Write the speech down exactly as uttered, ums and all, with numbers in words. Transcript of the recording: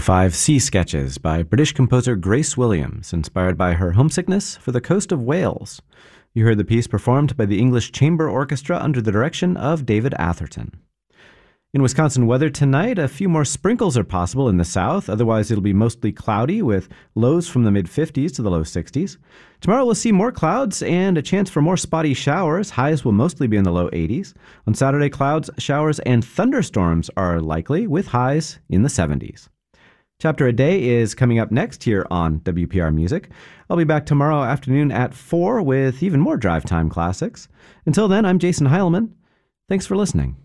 Five Sea Sketches by British composer Grace Williams, inspired by her homesickness for the coast of Wales. You heard the piece performed by the English Chamber Orchestra under the direction of David Atherton. In Wisconsin weather tonight, a few more sprinkles are possible in the south. Otherwise, it'll be mostly cloudy with lows from the mid fifties to the low sixties. Tomorrow, we'll see more clouds and a chance for more spotty showers. Highs will mostly be in the low eighties. On Saturday, clouds, showers, and thunderstorms are likely with highs in the seventies. Chapter a Day is coming up next here on W P R Music. I'll be back tomorrow afternoon at four with even more drive time classics. Until then, I'm Jason Heilman. Thanks for listening.